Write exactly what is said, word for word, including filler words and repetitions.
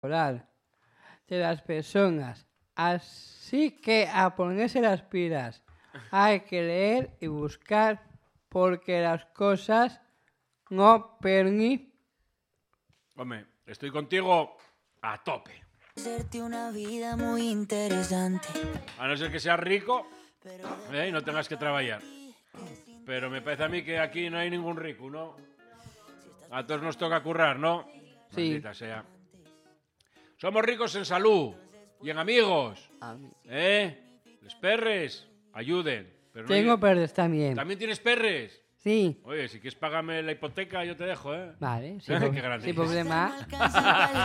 moral de las personas. Así que a ponerse las pilas. Hay que leer y buscar porque las cosas no perni. Hombre, estoy contigo a tope. Hacerte una vida muy interesante. A no ser que seas rico eh, y no tengas que trabajar. Pero me parece a mí que aquí no hay ningún rico, ¿no? A todos nos toca currar, ¿no? Sí. Maldita sea. Somos ricos en salud y en amigos. ¿Eh? Los perres ayuden. Pero no Tengo hay... perros también. ¿También tienes perres? Sí. Oye, si quieres pagarme la hipoteca, yo te dejo, ¿eh? Vale, Qué sin, grande sin eres. problema.